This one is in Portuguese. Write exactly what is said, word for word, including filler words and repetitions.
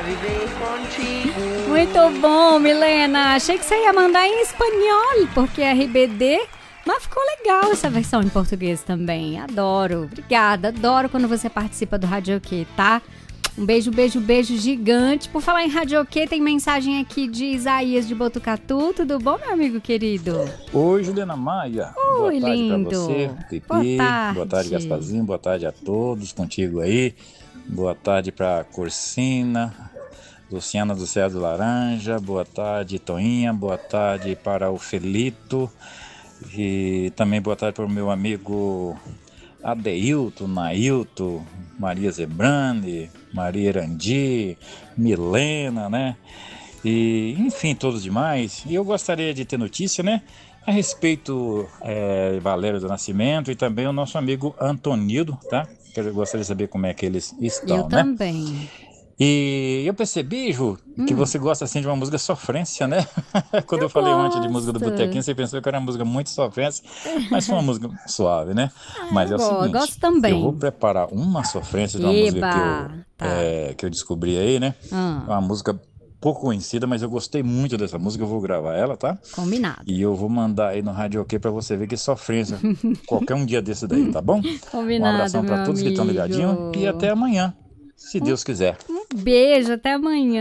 viver contigo. Muito bom, Milena. Achei que você ia mandar em espanhol, porque é R B D. Mas ficou legal essa versão em português também. Adoro. Obrigada. Adoro quando você participa do Radioquê, tá? Um beijo, beijo, beijo gigante. Por falar em Radioquê, tem mensagem aqui de Isaías de Botucatu. Tudo bom, meu amigo querido? Oi, Juliana Maia. Oi, boa tarde lindo. pra você, Pipi. Boa tarde. Boa tarde, Gasparzinho. Boa tarde a todos contigo aí. Boa tarde pra Corsina, Luciana do Céu do Laranja. Boa tarde, Toinha. Boa tarde para o Felito. E também boa tarde para o meu amigo Adeilton, Nailton, Maria Zebrandi, Maria Erandi, Milena, né? E, enfim, todos demais. E eu gostaria de ter notícia, né? A respeito é, Valério do Nascimento e também o nosso amigo Antonildo, tá? Que eu gostaria de saber como é que eles estão, eu né? Eu também. E eu percebi, Ju, que hum. você gosta assim de uma música sofrência, né? Quando eu, eu falei gosto. antes de música do Botequim, você pensou que era uma música muito sofrência, mas foi uma música suave, né? Ah, mas é o seguinte, gosto também. eu vou preparar uma sofrência de uma Eba, música que eu, tá. é, que eu descobri aí, né? Ah. Uma música pouco conhecida, mas eu gostei muito dessa música, eu vou gravar ela, tá? Combinado. E eu vou mandar aí no Radioquê pra você ver que sofrência qualquer um dia desse daí, tá bom? Combinado, um abração pra todos amigo. que estão ligadinhos e até amanhã, se Deus quiser. Um beijo, até amanhã.